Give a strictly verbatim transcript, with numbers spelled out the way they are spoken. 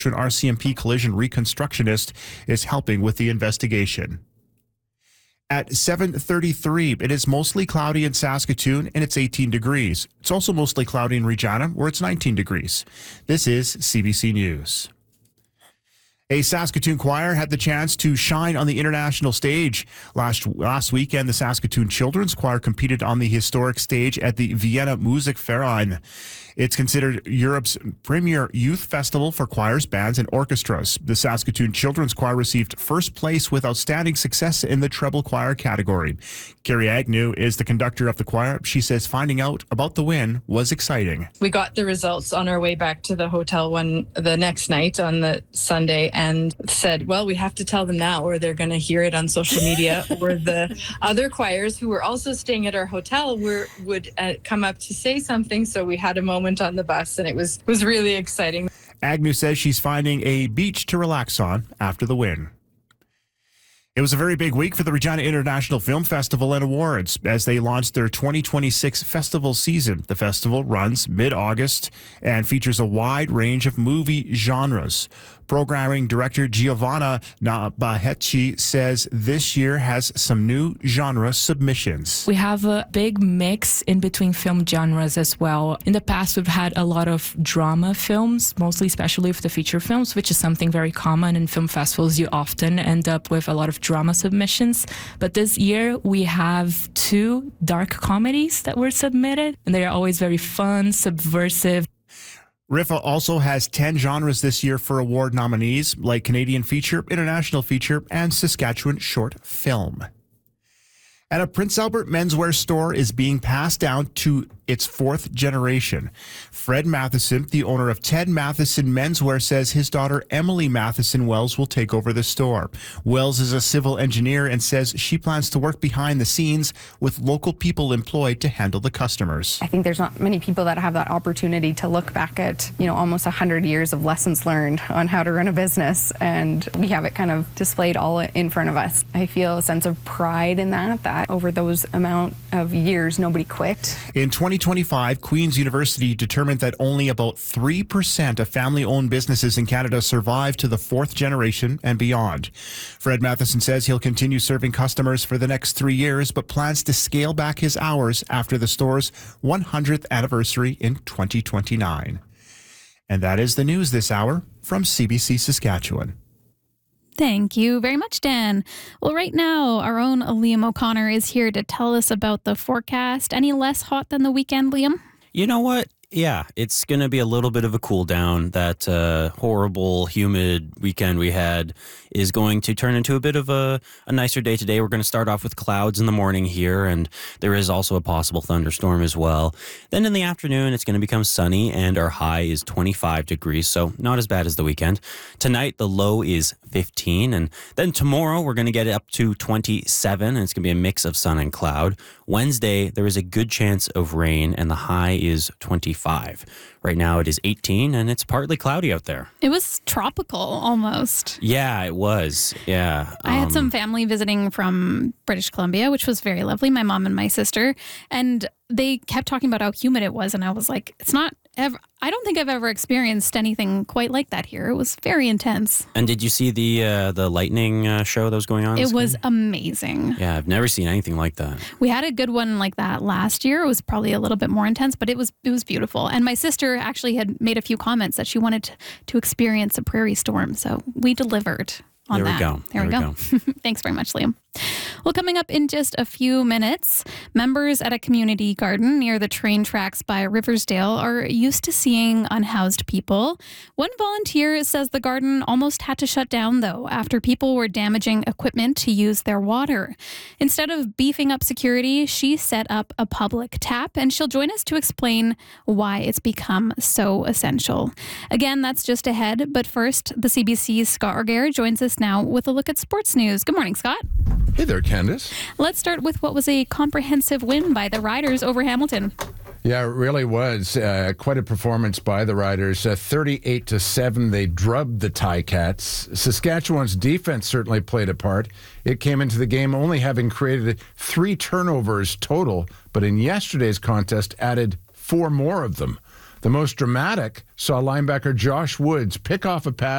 An R C M P collision reconstructionist is helping with the investigation. At seven thirty-three, it is mostly cloudy in Saskatoon and it's eighteen degrees. It's also mostly cloudy in Regina where it's nineteen degrees. This is C B C News. A Saskatoon choir had the chance to shine on the international stage. Last last weekend, the Saskatoon Children's Choir competed on the historic stage at the Vienna Musikverein. It's considered Europe's premier youth festival for choirs, bands, and orchestras. The Saskatoon Children's Choir received first place with outstanding success in the treble choir category. Carrie Agnew is the conductor of the choir. She says finding out about the win was exciting. We got the results on our way back to the hotel one the next night on the Sunday and said, well, we have to tell them now or they're going to hear it on social media. Or the other choirs who were also staying at our hotel were would uh, come up to say something. So we had a moment on the bus and it was was really exciting. Agnew says she's finding a beach to relax on after the win. It was a very big week for the Regina International Film Festival and Awards as they launched their twenty twenty-six festival season. The festival runs mid-August and features a wide range of movie genres. Programming director Giovanna Nabahechi says this year has some new genre submissions. We have a big mix in between film genres as well. In the past, we've had a lot of drama films, mostly especially with the feature films, which is something very common in film festivals. You often end up with a lot of drama submissions. But this year, we have two dark comedies that were submitted, and they are always very fun, subversive. R I F A also has ten genres this year for award nominees, like Canadian Feature, International Feature, and Saskatchewan Short Film. And a Prince Albert menswear store is being passed down to its fourth generation. Fred Matheson, the owner of Ted Matheson Menswear, says his daughter Emily Matheson Wells will take over the store. Wells is a civil engineer and says she plans to work behind the scenes with local people employed to handle the customers. I think there's not many people that have that opportunity to look back at, you know, almost one hundred years of lessons learned on how to run a business, and we have it kind of displayed all in front of us. I feel a sense of pride in that, that over those amount of years, nobody quit. In twenty twenty-five, Queen's University determined that only about three percent of family-owned businesses in Canada survive to the fourth generation and beyond. Fred Matheson says he'll continue serving customers for the next three years, but plans to scale back his hours after the store's one hundredth anniversary in twenty twenty-nine. And that is the news this hour from C B C Saskatchewan. Thank you very much, Dan. Well, right now, our own Liam O'Connor is here to tell us about the forecast. Any less hot than the weekend, Liam? You know what? Yeah, it's going to be a little bit of a cool down. That uh, horrible, humid weekend we had is going to turn into a bit of a, a nicer day today. We're going to start off with clouds in the morning here, and there is also a possible thunderstorm as well. Then in the afternoon, it's going to become sunny, and our high is twenty-five degrees, so not as bad as the weekend. Tonight, the low is fifteen, and then tomorrow, we're going to get up to twenty-seven, and it's going to be a mix of sun and cloud. Wednesday, there is a good chance of rain, and the high is twenty-five. Right now, it is eighteen, and it's partly cloudy out there. It was tropical, almost. Yeah, it was. Yeah. I had Um, some family visiting from British Columbia, which was very lovely, my mom and my sister, and they kept talking about how humid it was, and I was like, it's not ever, I don't think I've ever experienced anything quite like that here. It was very intense. And did you see the uh, the lightning uh, show that was going on? It was amazing. Yeah, I've never seen anything like that. We had a good one like that last year. It was probably a little bit more intense, but it was it was beautiful. And my sister actually had made a few comments that she wanted to, to experience a prairie storm, so we delivered on there that. We go. There, there we go. go. Thanks very much, Liam. Well, coming up in just a few minutes, members at a community garden near the train tracks by Riversdale are used to seeing unhoused people. One volunteer says the garden almost had to shut down, though, after people were damaging equipment to use their water. Instead of beefing up security, she set up a public tap, and she'll join us to explain why it's become so essential. Again, that's just ahead, but first, the C B C's Scott Orgare joins us now with a look at sports news. Good morning, Scott. Hey there, Candace. Let's start with what was a comprehensive win by the Riders over Hamilton. Yeah, it really was uh, quite a performance by the Riders. Uh, thirty-eight to seven, they drubbed the Ticats. Saskatchewan's defense certainly played a part. It came into the game only having created three turnovers total, but in yesterday's contest added four more of them. The most dramatic saw linebacker Josh Woods pick off a pass